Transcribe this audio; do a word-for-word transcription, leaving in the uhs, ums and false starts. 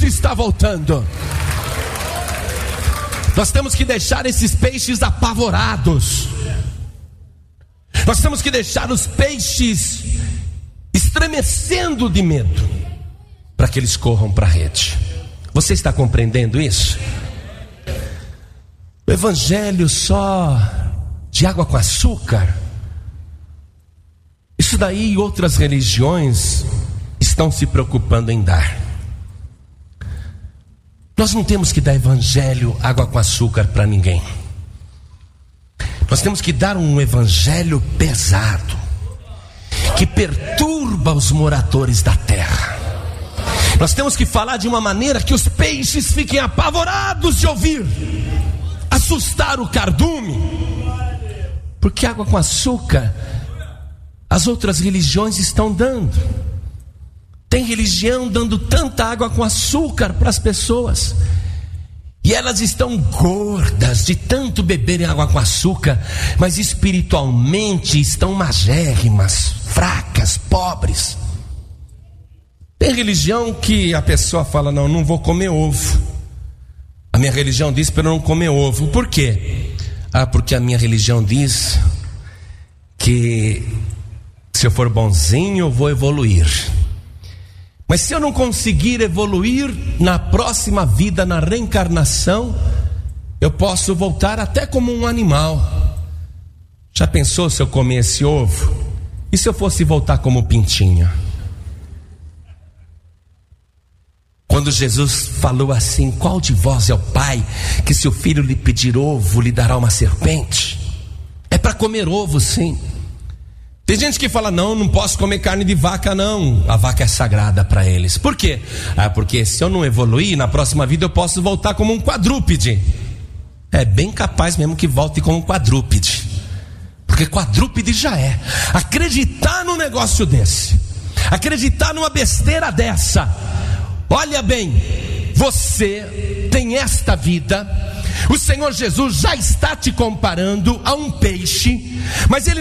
Jesus está voltando. Nós temos que deixar esses peixes apavorados. Nós temos que deixar os peixes estremecendo de medo, para que eles corram para a rede. Você está compreendendo isso? O evangelho só de água com açúcar, isso daí outras religiões estão se preocupando em dar. Nós não temos que dar evangelho água com açúcar para ninguém. Nós temos que dar um evangelho pesado, que perturba os moradores da terra. Nós temos que falar de uma maneira que os peixes fiquem apavorados de ouvir, assustar o cardume. Porque água com açúcar as outras religiões estão dando. Tem religião dando tanta água com açúcar para as pessoas, e elas estão gordas de tanto beberem água com açúcar, mas espiritualmente estão magérrimas, fracas, pobres. Tem religião que a pessoa fala: não, não vou comer ovo. A minha religião diz para eu não comer ovo. Por quê? Ah, porque a minha religião diz que se eu for bonzinho eu vou evoluir. Mas se eu não conseguir evoluir na próxima vida, na reencarnação, eu posso voltar até como um animal. Já pensou se eu comer esse ovo? E se eu fosse voltar como pintinho? Quando Jesus falou assim: qual de vós é o pai que se o filho lhe pedir ovo, lhe dará uma serpente? É para comer ovo, sim. Tem gente que fala: não, não posso comer carne de vaca, não. A vaca é sagrada para eles. Por quê? Ah, porque se eu não evoluir, na próxima vida eu posso voltar como um quadrúpede. É bem capaz mesmo que volte como um quadrúpede, porque quadrúpede já é. Acreditar num negócio desse, acreditar numa besteira dessa. Olha bem, você tem esta vida. O Senhor Jesus já está te comparando a um peixe, mas Ele